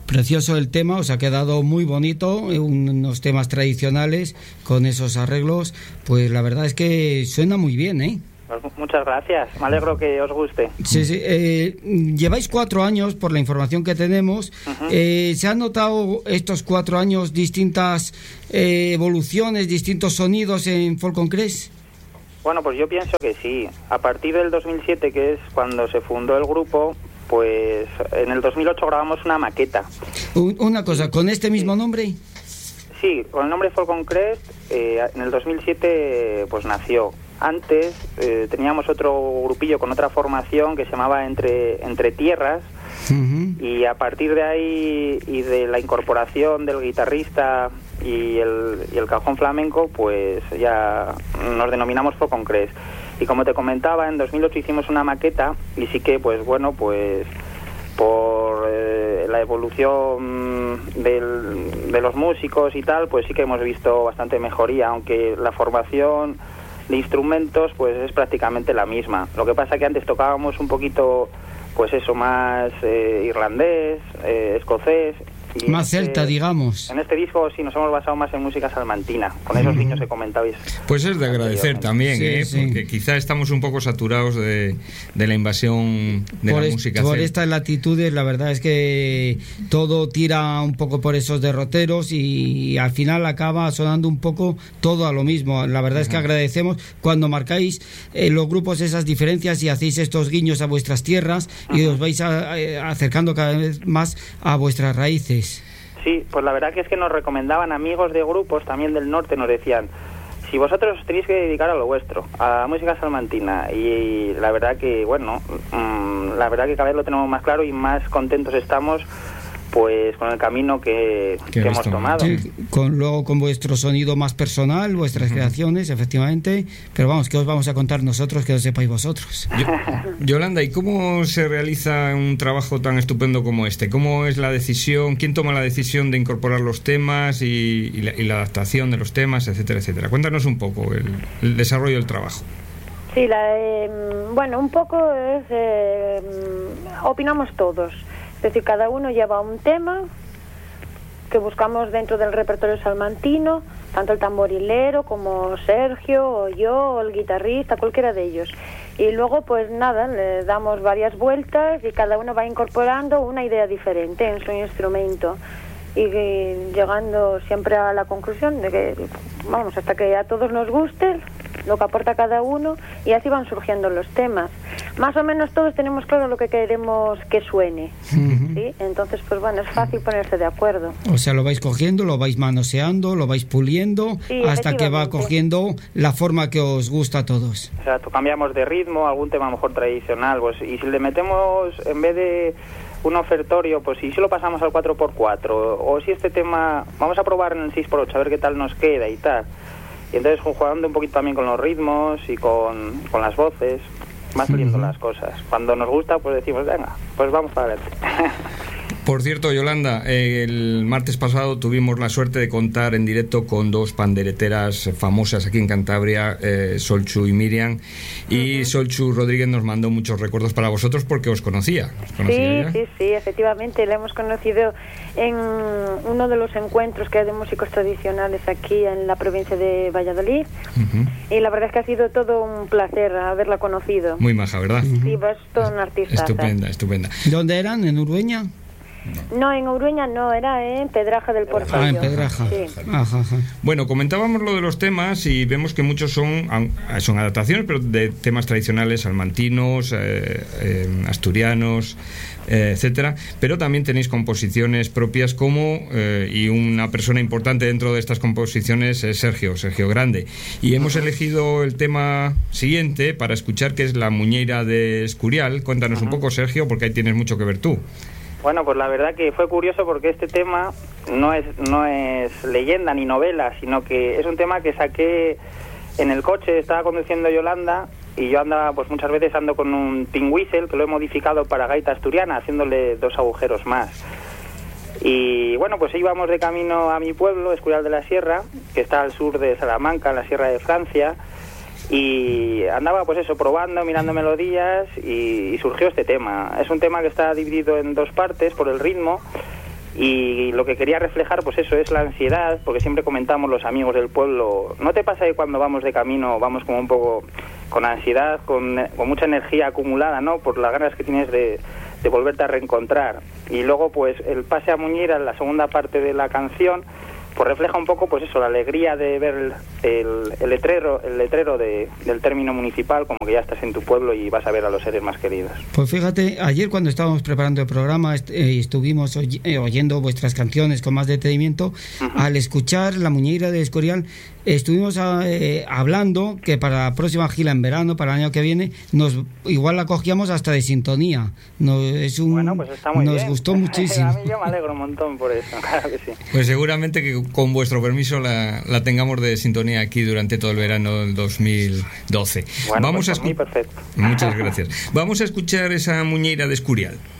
Precioso el tema, os ha quedado muy bonito, unos temas tradicionales con esos arreglos, pues la verdad es que suena muy bien, ¿eh? Pues muchas gracias, me alegro que os guste. Sí, sí. Lleváis 4 años, por la información que tenemos. ¿Se han notado estos 4 años distintas evoluciones, distintos sonidos en Folk on Crest? Bueno, pues yo pienso que sí. A partir del 2007, que es cuando se fundó el grupo, pues en el 2008 grabamos una maqueta. Una cosa, ¿con este mismo nombre? Sí, con el nombre Folk on Crest, en el 2007 pues nació. Antes teníamos otro grupillo con otra formación que se llamaba Entre Tierras, y a partir de ahí y de la incorporación del guitarrista y el cajón flamenco, pues ya nos denominamos Folk on Crest. Y como te comentaba, en 2008 hicimos una maqueta y sí que, pues bueno, pues por la evolución de los músicos y tal, pues sí que hemos visto bastante mejoría, aunque la formación de instrumentos pues es prácticamente la misma. Lo que pasa que antes tocábamos un poquito, pues eso, más irlandés, escocés. Y más celta, digamos. En este disco sí nos hemos basado más en música salmantina, con esos niños que comentabais. Pues es de agradecer también, sí. Porque quizá estamos un poco saturados de la invasión de la música celta. Por estas latitudes, la verdad es que todo tira un poco por esos derroteros y al final acaba sonando un poco todo a lo mismo. La verdad es que agradecemos cuando marcáis los grupos esas diferencias y hacéis estos guiños a vuestras tierras y os vais acercando cada vez más a vuestras raíces. Sí, pues la verdad que es que nos recomendaban amigos de grupos también del norte, nos decían, si vosotros os tenéis que dedicar a lo vuestro, a la música salmantina, y la verdad que, bueno, la verdad que cada vez lo tenemos más claro y más contentos estamos, pues con el camino que hemos tomado. Sí, luego con vuestro sonido más personal, vuestras creaciones, efectivamente, pero vamos, ¿qué os vamos a contar nosotros que lo sepáis vosotros? Yolanda, ¿y cómo se realiza un trabajo tan estupendo como este? ¿Cómo es la decisión? ¿Quién toma la decisión de incorporar los temas y la adaptación de los temas, etcétera, etcétera? Cuéntanos un poco el desarrollo del trabajo. Sí, bueno, un poco opinamos todos. Es decir, cada uno lleva un tema que buscamos dentro del repertorio salmantino, tanto el tamborilero como Sergio o yo o el guitarrista, cualquiera de ellos. Y luego, pues nada, le damos varias vueltas y cada uno va incorporando una idea diferente en su instrumento. Y llegando siempre a la conclusión de que, vamos, hasta que a todos nos guste lo que aporta cada uno, y así van surgiendo los temas. Más o menos todos tenemos claro lo que queremos que suene, ¿sí? Entonces, pues bueno, es fácil ponerse de acuerdo. O sea, lo vais cogiendo, lo vais manoseando, lo vais puliendo, sí, hasta que va cogiendo la forma que os gusta a todos. O sea, cambiamos de ritmo, algún tema mejor tradicional, pues, y si le metemos, en vez de un ofertorio, pues si lo pasamos al 4x4, o si este tema, vamos a probar en el 6x8, a ver qué tal nos queda y tal. Y entonces, jugando un poquito también con los ritmos y con las voces, van saliendo las cosas. Cuando nos gusta, pues decimos, venga, pues vamos para adelante. Por cierto, Yolanda, el martes pasado tuvimos la suerte de contar en directo con dos pandereteras famosas aquí en Cantabria, Solchu y Miriam, y Solchu Rodríguez nos mandó muchos recuerdos para vosotros porque os conocía. Sí, efectivamente, la hemos conocido en uno de los encuentros que hay de músicos tradicionales aquí en la provincia de Valladolid, y la verdad es que ha sido todo un placer haberla conocido. Muy maja, ¿verdad? Sí, pues todo un artista. Estupenda. ¿Dónde eran? ¿En Urueña? No, en Urueña no, era en Pedraja del Portillo. En Pedraja. Sí. Ajá. Bueno, comentábamos lo de los temas y vemos que muchos son adaptaciones, pero de temas tradicionales, salmantinos, asturianos, etcétera, pero también tenéis composiciones propias y una persona importante dentro de estas composiciones es Sergio Grande, y hemos elegido el tema siguiente para escuchar, que es La Muñeira de Escurial. Cuéntanos un poco, Sergio, porque ahí tienes mucho que ver tú. Bueno, pues la verdad que fue curioso porque este tema no es leyenda ni novela, sino que es un tema que saqué en el coche. Estaba conduciendo Yolanda y yo andaba, pues muchas veces ando con un tin whistle que lo he modificado para gaita asturiana, haciéndole 2 agujeros más. Y bueno, pues íbamos de camino a mi pueblo, Escurial de la Sierra, que está al sur de Salamanca, en la Sierra de Francia, y andaba pues eso, probando, mirando melodías, y surgió este tema. Es un tema que está dividido en 2 partes por el ritmo, Y lo que quería reflejar, pues eso, es la ansiedad, porque siempre comentamos los amigos del pueblo, ¿no te pasa que cuando vamos de camino vamos como un poco con ansiedad, con mucha energía acumulada, ¿no? Por las ganas que tienes de volverte a reencontrar. Y luego, pues, el pase a Muñeira, en la segunda parte de la canción, pues refleja un poco, pues eso, la alegría de ver el letrero del término municipal, como que ya estás en tu pueblo y vas a ver a los seres más queridos. Pues fíjate, ayer cuando estábamos preparando el programa estuvimos oyendo vuestras canciones con más detenimiento. Al escuchar La Muñeira de Escorial, estuvimos hablando que para la próxima gira en verano, para el año que viene, igual la cogíamos hasta de sintonía. Bueno, pues está muy nos bien. Gustó muchísimo. A mí yo me alegro un montón por eso, claro que sí. Pues seguramente que con vuestro permiso la tengamos de sintonía aquí durante todo el verano del 2012. Bueno, Vamos pues por mí perfecto. Muchas gracias. Vamos a escuchar esa Muñeira de Escorial.